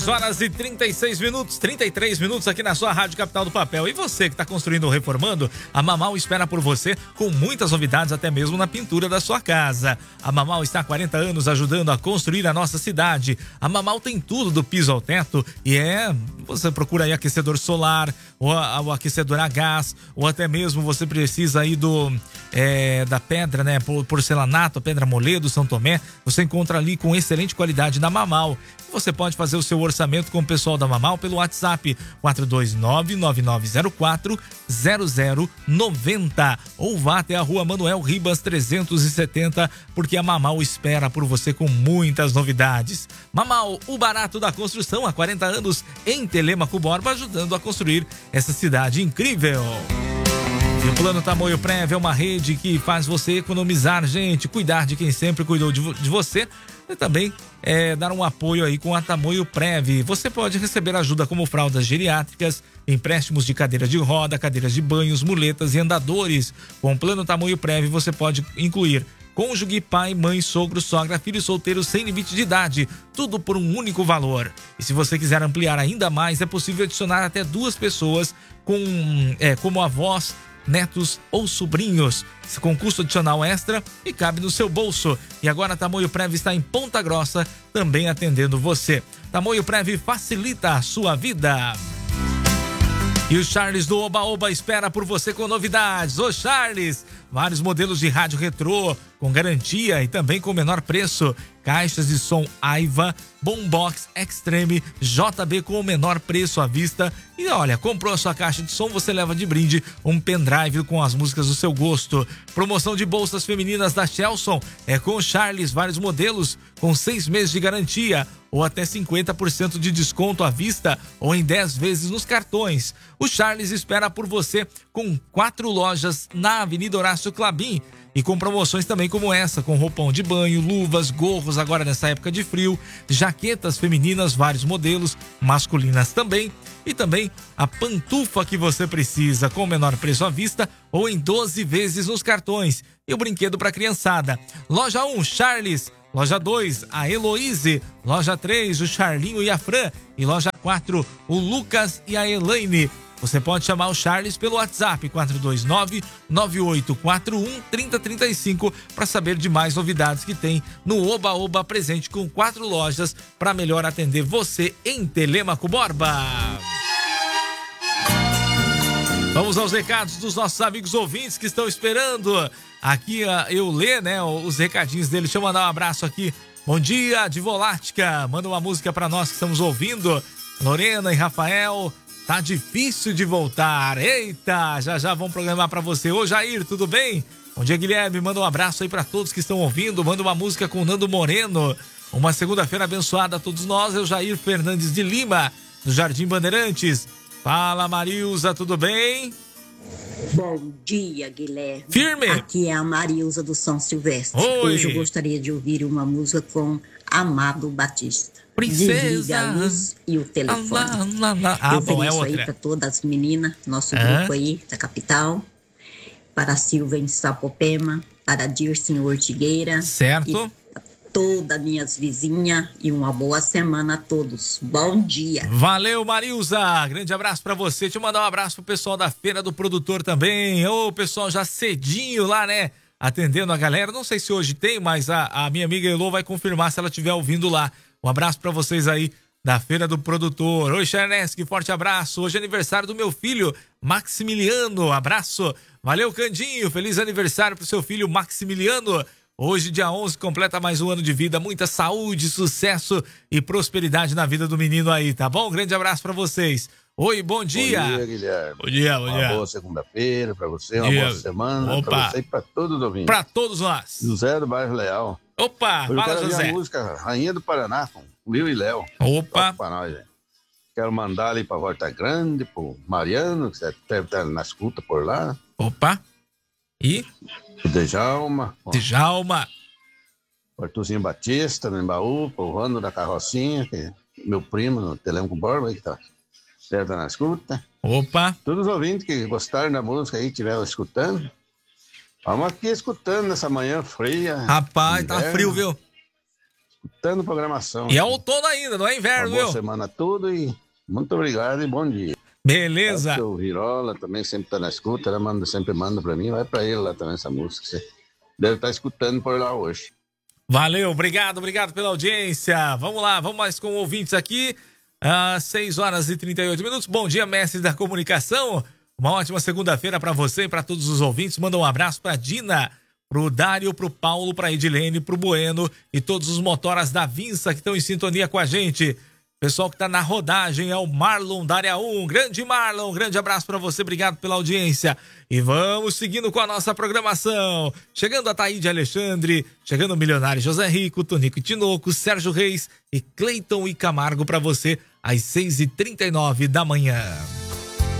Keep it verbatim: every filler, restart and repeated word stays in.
Horas e trinta e seis minutos, trinta e três minutos aqui na sua Rádio Capital do Papel. E você que está construindo ou reformando, a Mamal espera por você com muitas novidades, até mesmo na pintura da sua casa. A Mamal está há quarenta anos ajudando a construir a nossa cidade. A Mamal tem tudo do piso ao teto e é... Você procura aí aquecedor solar, ou a, o aquecedor a gás, ou até mesmo você precisa aí do... É, da pedra, né? Porcelanato, pedra Moledo, São Tomé. Você encontra ali com excelente qualidade na Mamal. Você pode fazer o seu orçamento com o pessoal da Mamal pelo WhatsApp quatro dois nove, nove nove zero quatro, zero zero nove zero ou vá até a Rua Manuel Ribas trezentos e setenta, porque a Mamal espera por você com muitas novidades. Mamal, o barato da construção há quarenta anos em Telêmaco Borba, ajudando a construir essa cidade incrível. E o Plano Tamoio Prev é uma rede que faz você economizar, gente, cuidar de quem sempre cuidou de, de você e também é, dar um apoio aí com a Tamoio Prev. Você pode receber ajuda como fraldas geriátricas, empréstimos de cadeira de roda, cadeiras de banhos, muletas e andadores. Com o Plano Tamoio Prev você pode incluir cônjuge, pai, mãe, sogro, sogra, filho solteiro sem limite de idade, tudo por um único valor. E se você quiser ampliar ainda mais, é possível adicionar até duas pessoas com, é, como avós, netos ou sobrinhos, com custo adicional extra e cabe no seu bolso. E agora a Tamoio Prev está em Ponta Grossa, também atendendo você. Tamoio Prev facilita a sua vida. E o Charles do Oba Oba espera por você com novidades. Ô Charles, vários modelos de rádio retrô, com garantia e também com menor preço. Caixas de som Aiva, Boombox Extreme, J B com o menor preço à vista. E olha, comprou a sua caixa de som, você leva de brinde um pendrive com as músicas do seu gosto. Promoção de bolsas femininas da Chelson é com o Charles, vários modelos com seis meses de garantia ou até cinquenta por cento de desconto à vista ou em dez vezes nos cartões. O Charles espera por você com quatro lojas na Avenida Horácio Clabim e com promoções também como essa, com roupão de banho, luvas, gorros agora nessa época de frio, jaquetas femininas, vários modelos, masculinas também, e também a pantufa que você precisa com o menor preço à vista ou em doze vezes nos cartões. E o brinquedo para criançada. Loja um, Charles. Loja dois, a Heloíse. Loja três, o Charlinho e a Fran. E loja quatro, o Lucas e a Elaine. Você pode chamar o Charles pelo WhatsApp quatro dois nove, nove oito quatro um, três zero três cinco para saber de mais novidades que tem no Oba Oba, presente com quatro lojas para melhor atender você em Telêmaco Borba. Vamos aos recados dos nossos amigos ouvintes que estão esperando. Aqui eu ler, né, os recadinhos deles. Deixa eu mandar um abraço aqui. Bom dia, de Volática. Manda uma música para nós que estamos ouvindo. Lorena e Rafael. Tá difícil de voltar. Eita, já já vamos programar para você. Ô Jair, tudo bem? Bom dia, Guilherme. Manda um abraço aí para todos que estão ouvindo. Manda uma música com o Nando Moreno. Uma segunda-feira abençoada a todos nós. É o Jair Fernandes de Lima, do Jardim Bandeirantes. Fala, Marilza, tudo bem? Bom dia, Guilherme. Firme. Aqui é a Marilza do São Silvestre. Oi. Hoje eu gostaria de ouvir uma música com Amado Batista. Princesa. Desliga a luz e o telefone. Ah, lá, lá. Ah, eu bom, é ofereço aí outra. para todas as meninas, nosso Hã? grupo aí da capital. Para a Silva em Sapopema, para a Dirce em Ortigueira. Certo. E para todas as minhas vizinhas e uma boa semana a todos. Bom dia. Valeu, Marilza. Grande abraço pra você. Deixa eu mandar um abraço pro pessoal da Feira do Produtor também. Ô, pessoal já cedinho lá, né? Atendendo a galera. Não sei se hoje tem, mas a, a minha amiga Elô vai confirmar se ela estiver ouvindo lá. Um abraço pra vocês aí da Feira do Produtor. Oi, Charneski, forte abraço. Hoje é aniversário do meu filho, Maximiliano. Abraço. Valeu, Candinho. Feliz aniversário pro seu filho, Maximiliano. Hoje, dia onze, completa mais um ano de vida. Muita saúde, sucesso e prosperidade na vida do menino aí, tá bom? Grande abraço pra vocês. Oi, bom dia. Bom dia, Guilherme. Bom dia, bom uma dia. Uma boa segunda-feira pra você, uma Dia. boa semana Opa. pra você e pra todos os ouvintes. Pra todos nós. José do Bairro Leal. Opa, Hoje eu fala, quero ouvir José. a música Rainha do Paraná, com Lil e Léo. Opa. Toca pra nós, gente. Quero mandar ali pra Volta Grande, pro Mariano, que você deve estar na escuta por lá. Opa. E? O Djalma. ó, Djalma. O Arthurzinho Batista, no Embaú, pro Rando da Carrocinha, que é meu primo no Telêmaco Borba, que tá certo na escuta. Opa. Todos os ouvintes que gostaram da música aí, estiveram escutando. Vamos aqui escutando nessa manhã fria. Rapaz, tá inverno. frio, viu? escutando programação. E é outono ainda, não é inverno, Uma boa viu? semana tudo e muito obrigado e bom dia. Beleza. O Virola também sempre tá na escuta, ela manda, sempre manda pra mim, vai pra ele lá também essa música. Você deve estar escutando por lá hoje. Valeu, obrigado, obrigado pela audiência. Vamos lá, vamos mais com ouvintes aqui. Às seis horas e trinta e oito minutos. Bom dia, mestre da comunicação. Uma ótima segunda-feira para você e para todos os ouvintes. Manda um abraço para Dina, pro Dário, pro Paulo, pra Edilene, pro Bueno e todos os motoras da Vinça que estão em sintonia com a gente. Pessoal que tá na rodagem é o Marlon da área um. Grande Marlon, grande abraço para você, obrigado pela audiência. E vamos seguindo com a nossa programação. Chegando a Taíde Alexandre, chegando o Milionário José Rico, Tonico e Tinoco, Sérgio Reis e Cleiton e Camargo para você às seis e trinta e nove da manhã.